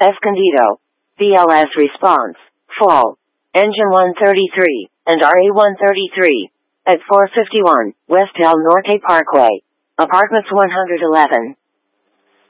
Escondido. BLS response. Full. Engine 133, and RA-133. At 451, West El Norte Parkway. Apartments 111.